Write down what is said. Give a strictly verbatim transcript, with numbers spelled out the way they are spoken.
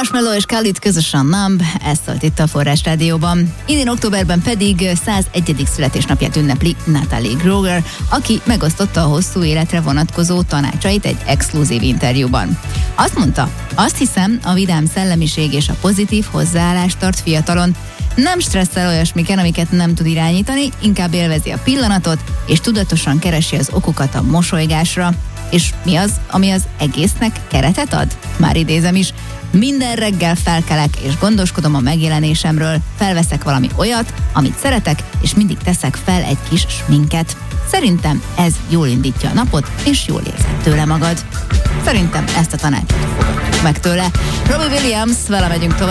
Marshmello és Khalid közösen Numb, ez szólt itt a Forrás Rádióban. Idén októberben pedig százegyedik születésnapját ünnepli Natalie Groger, aki megosztotta a hosszú életre vonatkozó tanácsait egy exkluzív interjúban. Azt mondta, azt hiszem, a vidám szellemiség és a pozitív hozzáállás tart fiatalon. Nem stresszel olyasmiken, amiket nem tud irányítani, inkább élvezi a pillanatot, és tudatosan keresi az okokat a mosolygásra. És mi az, ami az egésznek keretet ad? Már idézem is. Minden reggel felkelek, és gondoskodom a megjelenésemről. Felveszek valami olyat, amit szeretek, és mindig teszek fel egy kis sminket. Szerintem ez jól indítja a napot, és jól érzed tőle magad. Szerintem ezt a tanácsot fogadjuk meg tőle. Robbie Williams, vele megyünk tovább.